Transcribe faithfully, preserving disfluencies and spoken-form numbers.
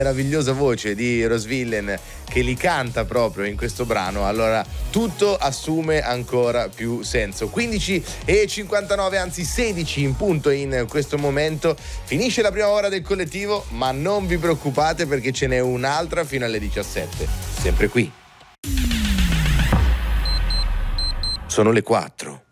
meravigliosa voce di Rose Villain che li canta proprio in questo brano, allora tutto assume ancora più senso. Quindici e cinquantanove, anzi sedici in punto in questo momento, finisce la prima ora del collettivo, ma non vi preoccupate perché ce n'è un'altra fino alle diciassette, sempre qui. Sono le quattro.